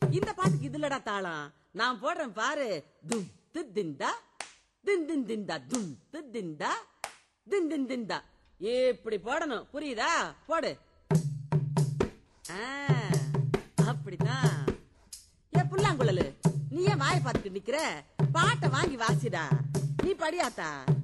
இந்த பாட்டுக்கு இதுலடா தாளம். நான் போடுறேன் பாரு. தும் திந்தா தின் தின் திந்தா தும் திந்தா தின் தின் திந்தா. இப்படி போடணும், புரியுதா? போடு. அப்படித்தான். ஏ புல்லாங்குழலு, நீ ஏன் வாயை பார்த்துட்டு நிக்கிற? பாட்டை வாங்கி வாசிடா. நீ படியாத்தா.